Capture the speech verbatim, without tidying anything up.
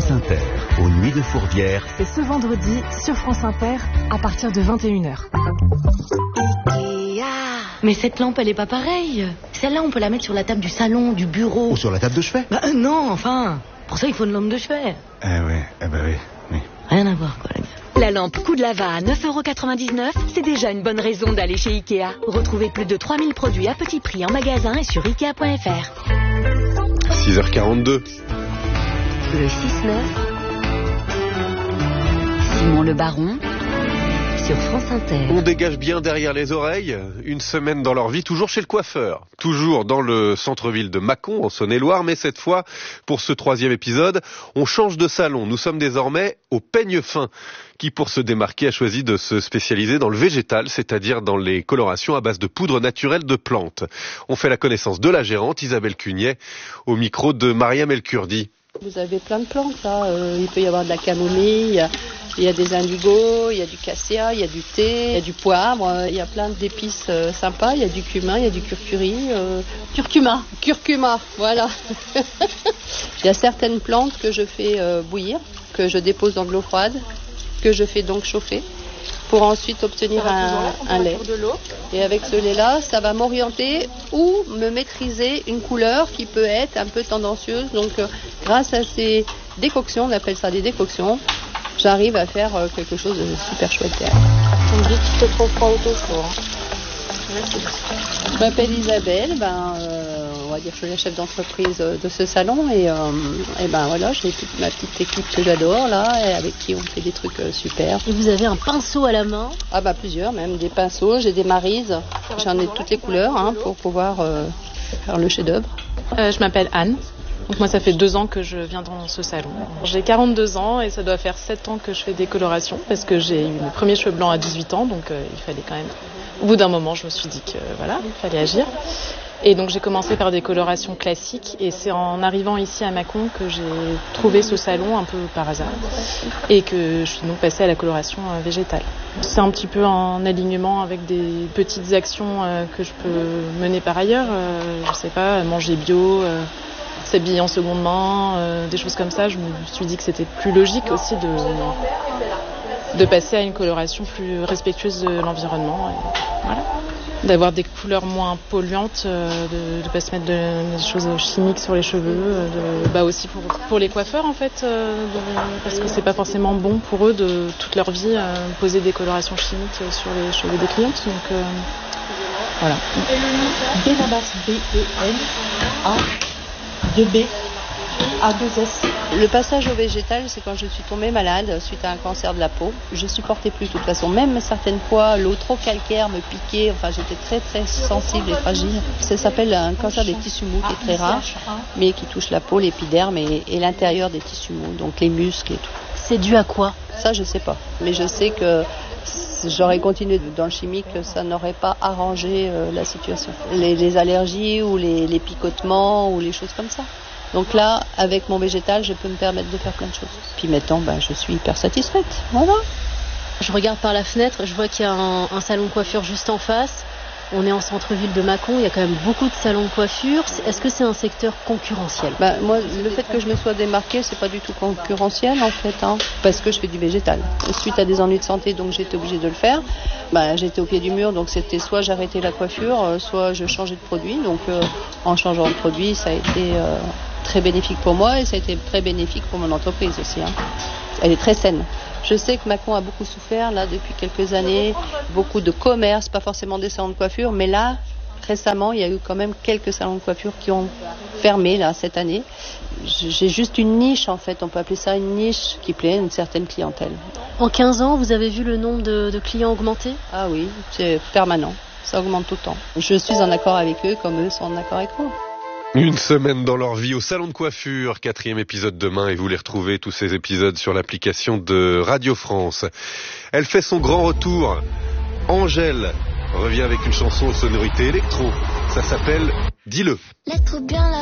France Inter, aux Nuits de Fourvière. C'est ce vendredi sur France Inter à partir de vingt et une heures. Mais cette lampe, elle est pas pareille. Celle-là, on peut la mettre sur la table du salon, du bureau. Ou sur la table de chevet. Bah euh, non, enfin. Pour ça, il faut une lampe de chevet. Eh ouais, eh ben oui, oui. Rien à voir, quoi, la gueule. La lampe coup de lava à neuf euros quatre-vingt-dix-neuf, c'est déjà une bonne raison d'aller chez Ikea. Retrouvez plus de trois mille produits à petit prix en magasin et sur ikea point f r. six heures quarante-deux. Le six neuf. Simon Le Baron sur France Inter. On dégage bien derrière les oreilles. Une semaine dans leur vie, toujours chez le coiffeur. Toujours dans le centre-ville de Mâcon, en Saône-et-Loire. Mais cette fois, pour ce troisième épisode, on change de salon. Nous sommes désormais au peigne fin, qui pour se démarquer a choisi de se spécialiser dans le végétal, c'est-à-dire dans les colorations à base de poudre naturelle de plantes. On fait la connaissance de la gérante, Isabelle Cugnet, au micro de Mariam El Kurdi. Vous avez plein de plantes là, euh, il peut y avoir de la camomille, il y a, il y a des indigos, il y a du cassia, il y a du thé, il y a du poivre, euh, il y a plein d'épices euh, sympas, il y a du cumin, il y a du curcuma, euh, curcuma, curcuma, voilà. Il y a certaines plantes que je fais euh, bouillir, que je dépose dans de l'eau froide, que je fais donc chauffer, pour ensuite obtenir un, un lait. Et avec ce lait-là, ça va m'orienter ou me maîtriser une couleur qui peut être un peu tendancieuse. Donc euh, grâce à ces décoctions, on appelle ça des décoctions, j'arrive à faire euh, quelque chose de super chouette. On me dit que tu te trouves pas autour. Je m'appelle Isabelle, ben, euh, on va dire que je suis la chef d'entreprise de ce salon et, euh, et ben voilà, j'ai toute ma petite équipe que j'adore là, et avec qui on fait des trucs euh, super. Et vous avez un pinceau à la main? Ah bah plusieurs même, des pinceaux, j'ai des marises, j'en ai de toutes les couleurs hein, pour pouvoir euh, faire le chef-d'œuvre. Euh, je m'appelle Anne. Donc moi ça fait deux ans que je viens dans ce salon. J'ai quarante-deux ans et ça doit faire sept ans que je fais des colorations parce que j'ai eu mes premiers cheveux blancs à dix-huit ans, donc euh, il fallait quand même... Au bout d'un moment je me suis dit que voilà, il fallait agir. Et donc j'ai commencé par des colorations classiques et c'est en arrivant ici à Mâcon que j'ai trouvé ce salon un peu par hasard et que je suis donc passée à la coloration euh, végétale. C'est un petit peu en alignement avec des petites actions euh, que je peux mener par ailleurs, euh, je sais pas, manger bio, euh, s'habiller en seconde main, euh, des choses comme ça. Je me suis dit que c'était plus logique aussi de, de passer à une coloration plus respectueuse de l'environnement. Et voilà. D'avoir des couleurs moins polluantes, euh, de ne pas se mettre de, des choses chimiques sur les cheveux, euh, de, bah aussi pour, pour les coiffeurs en fait, euh, de, parce que c'est pas forcément bon pour eux de toute leur vie euh, poser des colorations chimiques sur les cheveux des clientes. Donc euh, voilà. Benabas, B E N A deux B A deux S. Le passage au végétal, c'est quand je suis tombée malade suite à un cancer de la peau. Je supportais plus de toute façon, même certaines fois l'eau trop calcaire me piquait, enfin j'étais très très sensible et fragile. Ça s'appelle un cancer des tissus mous qui est très rare, mais qui touche la peau, l'épiderme et, et l'intérieur des tissus mous, donc les muscles et tout. C'est dû à quoi? Ça je sais pas, mais je sais que j'aurais continué dans le chimique, ça n'aurait pas arrangé euh, la situation. Les, les allergies ou les, les picotements ou les choses comme ça. Donc là, avec mon végétal, je peux me permettre de faire plein de choses. Puis maintenant, ben, je suis hyper satisfaite. Voilà. Je regarde par la fenêtre, je vois qu'il y a un, un salon de coiffure juste en face. On est en centre-ville de Mâcon, il y a quand même beaucoup de salons de coiffure. Est-ce que c'est un secteur concurrentiel? Ben, moi, le fait que je me sois démarquée, c'est pas du tout concurrentiel en fait, hein, parce que je fais du végétal. Suite à des ennuis de santé, donc j'étais obligée de le faire. Ben, j'étais au pied du mur, donc c'était soit j'arrêtais la coiffure, soit je changeais de produit. Donc euh, en changeant de produit, ça a été euh, très bénéfique pour moi et ça a été très bénéfique pour mon entreprise aussi. Hein. Elle est très saine. Je sais que Mâcon a beaucoup souffert là depuis quelques années, beaucoup de commerces, pas forcément des salons de coiffure, mais là, récemment, il y a eu quand même quelques salons de coiffure qui ont fermé là cette année. J'ai juste une niche en fait, on peut appeler ça une niche qui plaît à une certaine clientèle. En quinze ans, vous avez vu le nombre de, de clients augmenter? Ah oui, c'est permanent, ça augmente tout le temps. Je suis en accord avec eux comme eux sont en accord avec moi. Une semaine dans leur vie au salon de coiffure, quatrième épisode demain et vous les retrouvez tous ces épisodes sur l'application de Radio France. Elle fait son grand retour. Angèle revient avec une chanson aux sonorités électro. Ça s'appelle Dis-le.